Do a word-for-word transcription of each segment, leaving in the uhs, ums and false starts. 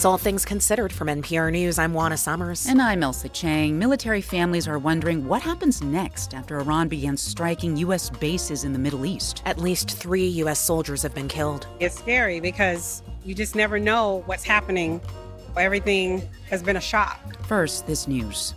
That's All Things Considered from N P R News. I'm Juana Summers. And I'm Elsa Chang. Military families are wondering what happens next after Iran begins striking U S bases in the Middle East. At least three U S soldiers have been killed. It's scary because you just never know what's happening. Everything has been a shock. First, this news.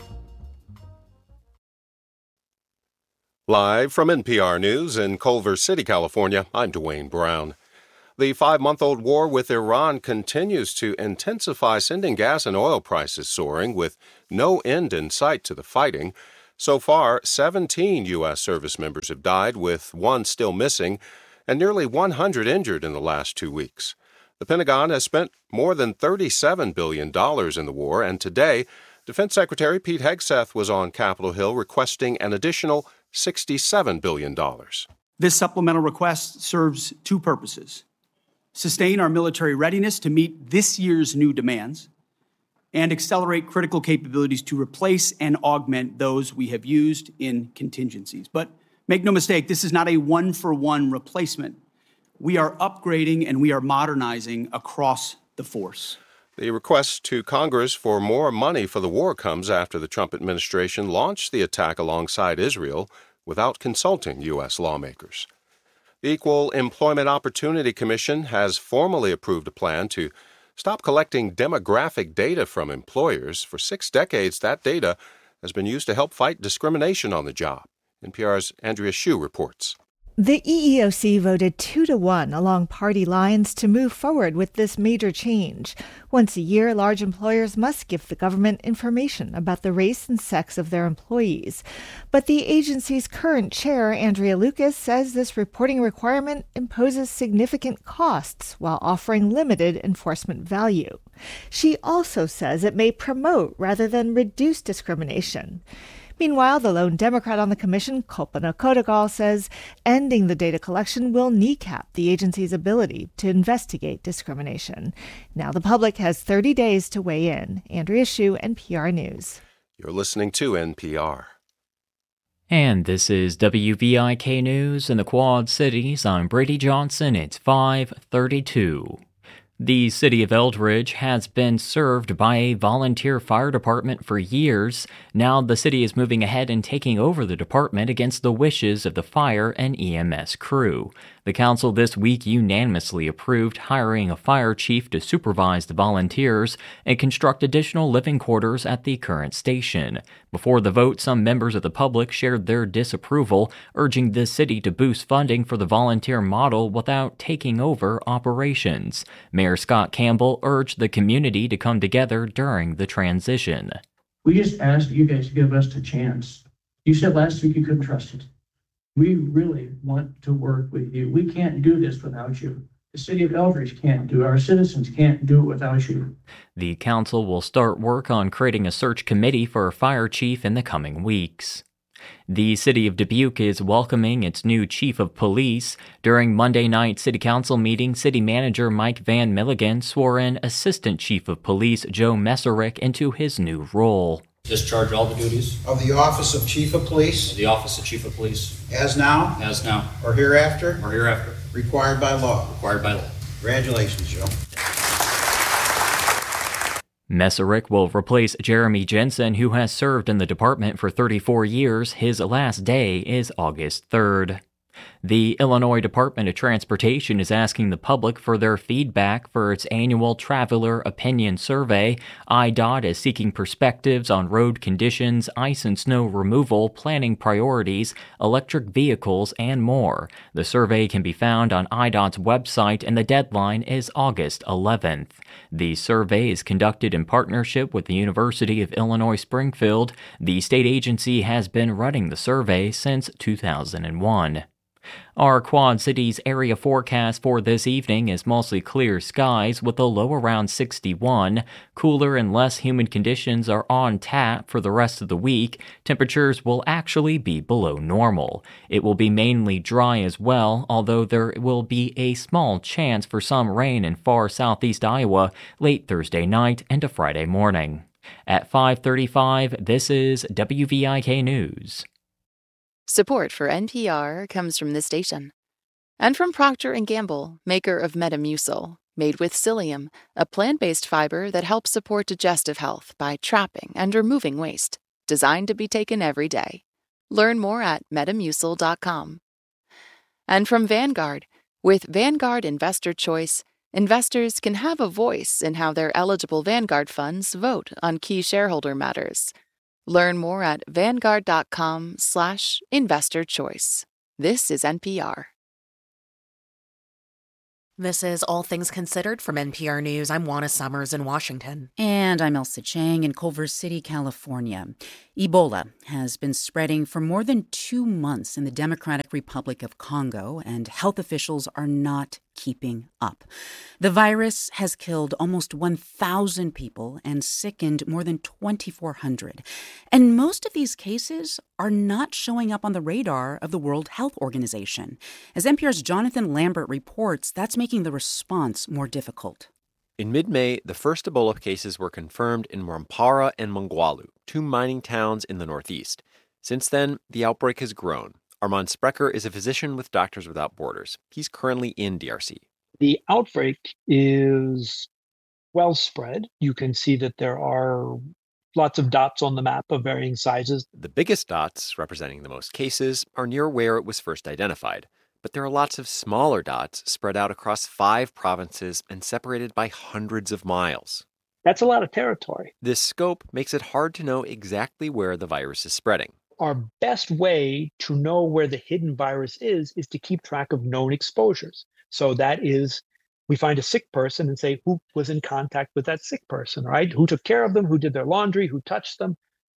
Live from N P R News in Culver City, California, I'm Dwayne Brown. The five-month-old war with Iran continues to intensify, sending gas and oil prices soaring with no end in sight to the fighting. So far, seventeen U S service members have died, with one still missing, and nearly one hundred injured in the last two weeks. The Pentagon has spent more than thirty-seven billion dollars in the war, and today, Defense Secretary Pete Hegseth was on Capitol Hill requesting an additional sixty-seven billion dollars. This supplemental request serves two purposes: sustain our military readiness to meet this year's new demands, and accelerate critical capabilities to replace and augment those we have used in contingencies. But make no mistake, this is not a one-for-one replacement. We are upgrading and we are modernizing across the force. The request to Congress for more money for the war comes after the Trump administration launched the attack alongside Israel without consulting U S lawmakers. The Equal Employment Opportunity Commission has formally approved a plan to stop collecting demographic data from employers. For six decades, that data has been used to help fight discrimination on the job. N P R's Andrea Hsu reports. The E E O C voted two to one along party lines to move forward with this major change. Once a year, large employers must give the government information about the race and sex of their employees. But the agency's current chair, Andrea Lucas, says this reporting requirement imposes significant costs while offering limited enforcement value. She also says it may promote rather than reduce discrimination. Meanwhile, the lone Democrat on the commission, Kalpana Kodagal, says ending the data collection will kneecap the agency's ability to investigate discrimination. Now the public has thirty days to weigh in. Andrea Hsu, N P R News. You're listening to N P R. And this is W V I K News in the Quad Cities. I'm Brady Johnson. It's five thirty-two. The city of Eldridge has been served by a volunteer fire department for years. Now the city is moving ahead and taking over the department against the wishes of the fire and E M S crew. The council this week unanimously approved hiring a fire chief to supervise the volunteers and construct additional living quarters at the current station. Before the vote, some members of the public shared their disapproval, urging the city to boost funding for the volunteer model without taking over operations. Mayor Scott Campbell urged the community to come together during the transition. We just asked you guys to give us a chance. You said last week you couldn't trust it. We really want to work with you. We can't do this without you. The city of Eldridge can't do it. Our citizens can't do it without you. The council will start work on creating a search committee for a fire chief in the coming weeks. The city of Dubuque is welcoming its new chief of police. During Monday night's city council meeting, city manager Mike Van Milligan swore in assistant chief of police Joe Messerich into his new role. Discharge all the duties of the office of chief of police of the office of chief of police as now as now or hereafter or hereafter required by law. required by law. Congratulations, Joe. Messerich will replace Jeremy Jensen, who has served in the department for thirty-four years. His last day is August third. The Illinois Department of Transportation is asking the public for their feedback for its annual Traveler Opinion Survey. I D O T is seeking perspectives on road conditions, ice and snow removal, planning priorities, electric vehicles, and more. The survey can be found on I D O T's website, and the deadline is August eleventh. The survey is conducted in partnership with the University of Illinois Springfield. The state agency has been running the survey since two thousand one. Our Quad Cities area forecast for this evening is mostly clear skies with a low around sixty-one. Cooler and less humid conditions are on tap for the rest of the week. Temperatures will actually be below normal. It will be mainly dry as well, although there will be a small chance for some rain in far southeast Iowa late Thursday night into Friday morning. At five thirty-five, this is W V I K News. Support for N P R comes from this station and from Procter and Gamble, maker of Metamucil. made with psyllium, a plant-based fiber that helps support digestive health by trapping and removing waste. Designed to be taken every day. Learn more at metamucil dot com. And from Vanguard, with Vanguard Investor Choice, investors can have a voice in how their eligible Vanguard funds vote on key shareholder matters. Learn more at vanguard.com slash investor choice. This is N P R. This is All Things Considered from N P R News. I'm Juana Summers in Washington. And I'm Elsa Chang in Culver City, California. Ebola has been spreading for more than two months in the Democratic Republic of Congo, and health officials are not keeping up. The virus has killed almost one thousand people and sickened more than twenty-four hundred. And most of these cases are not showing up on the radar of the World Health Organization. As N P R's Jonathan Lambert reports, that's making the response more difficult. In mid-May, the first Ebola cases were confirmed in Rwampara and Mongwalu, two mining towns in the northeast. Since then, the outbreak has grown. Armand Sprecher is a physician with Doctors Without Borders. He's currently in D R C. The outbreak is well spread. You can see that there are lots of dots on the map of varying sizes. The biggest dots, representing the most cases, are near where it was first identified. But there are lots of smaller dots spread out across five provinces and separated by hundreds of miles. That's a lot of territory. This scope makes it hard to know exactly where the virus is spreading. Our best way to know where the hidden virus is, is to keep track of known exposures. So that is, we find a sick person and say, who was in contact with that sick person, right? Who took care of them, who did their laundry, who touched them,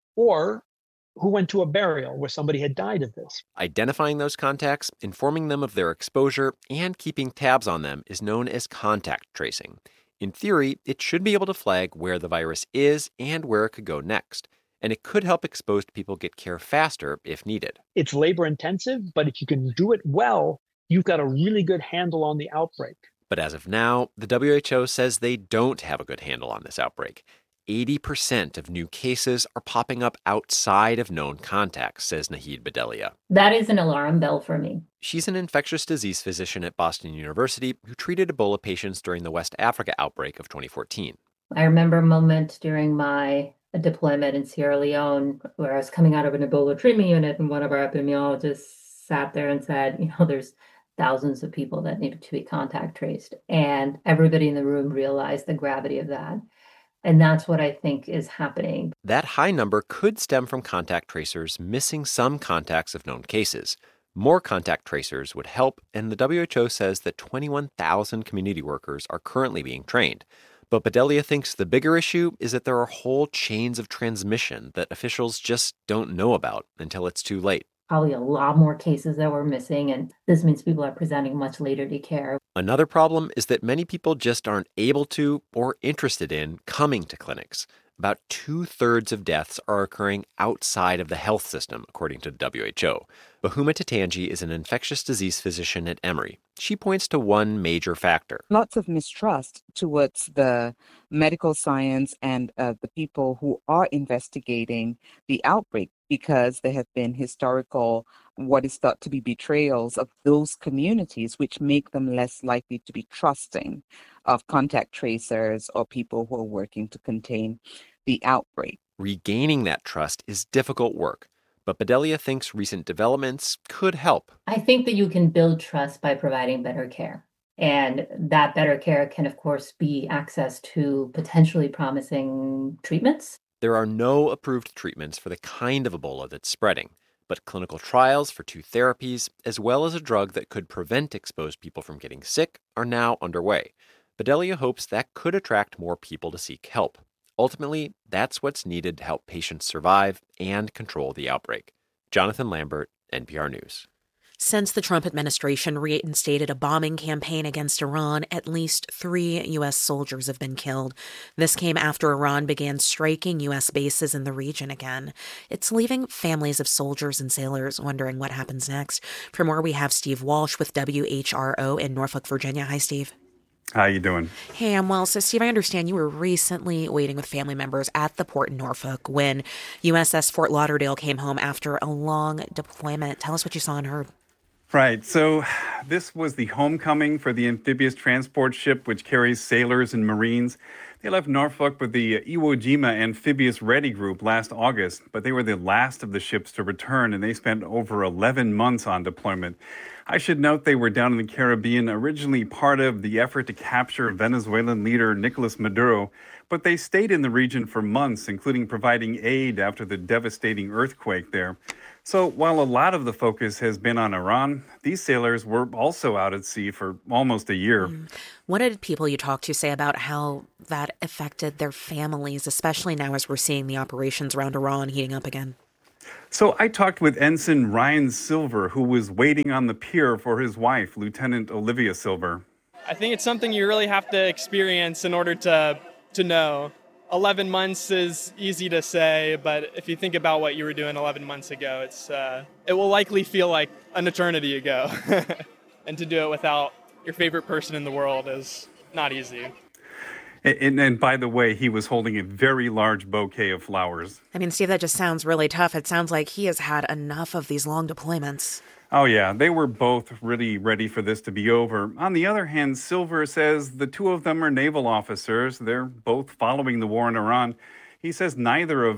or who went to a burial where somebody had died of this. Identifying those contacts, informing them of their exposure, and keeping tabs on them is known as contact tracing. In theory, it should be able to flag where the virus is and where it could go next. And it could help exposed people get care faster if needed. It's labor intensive, but if you can do it well, you've got a really good handle on the outbreak. But as of now, the W H O says they don't have a good handle on this outbreak. eighty percent of new cases are popping up outside of known contacts, says Nahid Bedelia. That is an alarm bell for me. She's an infectious disease physician at Boston University who treated Ebola patients during the West Africa outbreak of twenty fourteen. I remember a moment during my deployment in Sierra Leone where I was coming out of an Ebola treatment unit, and one of our epidemiologists sat there and said, you know, there's thousands of people that needed to be contact traced. And everybody in the room realized the gravity of that. And that's what I think is happening. That high number could stem from contact tracers missing some contacts of known cases. More contact tracers would help, and the W H O says that twenty-one thousand community workers are currently being trained. But Bedelia thinks the bigger issue is that there are whole chains of transmission that officials just don't know about until it's too late. Probably a lot more cases that we're missing, and this means people are presenting much later to care. Another problem is that many people just aren't able to or interested in coming to clinics. About two-thirds of deaths are occurring outside of the health system, according to the W H O. Bahuma Tatanji is an infectious disease physician at Emory. She points to one major factor. Lots of mistrust towards the medical science and uh, the people who are investigating the outbreak, because there have been historical, what is thought to be betrayals of those communities, which make them less likely to be trusting of contact tracers or people who are working to contain the outbreak. Regaining that trust is difficult work, but Bedelia thinks recent developments could help. I think that you can build trust by providing better care. And that better care can, of course, be access to potentially promising treatments. There are no approved treatments for the kind of Ebola that's spreading, but clinical trials for two therapies, as well as a drug that could prevent exposed people from getting sick, are now underway. Bedelia hopes that could attract more people to seek help. Ultimately, that's what's needed to help patients survive and control the outbreak. Jonathan Lambert, N P R News. Since the Trump administration reinstated a bombing campaign against Iran, at least three U S soldiers have been killed. This came after Iran began striking U S bases in the region again. It's leaving families of soldiers and sailors wondering what happens next. For more, we have Steve Walsh with W H R O in Norfolk, Virginia. Hi, Steve. How you doing? Hey, I'm well. So, Steve, I understand you were recently waiting with family members at the port in Norfolk when U S S Fort Lauderdale came home after a long deployment. Tell us what you saw and heard. Right. So this was the homecoming for the amphibious transport ship, which carries sailors and Marines. They left Norfolk with the Iwo Jima Amphibious Ready Group last August, but they were the last of the ships to return, and they spent over eleven months on deployment. I should note they were down in the Caribbean, originally part of the effort to capture Venezuelan leader Nicolas Maduro, but they stayed in the region for months, including providing aid after the devastating earthquake there. So while a lot of the focus has been on Iran, these sailors were also out at sea for almost a year. Mm. What did people you talked to say about how that affected their families, especially now as we're seeing the operations around Iran heating up again? So I talked with Ensign Ryan Silver, who was waiting on the pier for his wife, Lieutenant Olivia Silver. I think it's something you really have to experience in order to to know. eleven months is easy to say, but if you think about what you were doing eleven months ago, it's uh, it will likely feel like an eternity ago. And to do it without your favorite person in the world is not easy. And, and, and by the way, he was holding a very large bouquet of flowers. I mean, Steve, that just sounds really tough. It sounds like he has had enough of these long deployments. Oh, yeah, they were both really ready for this to be over. On the other hand, Silver says the two of them are naval officers. They're both following the war in Iran. He says neither of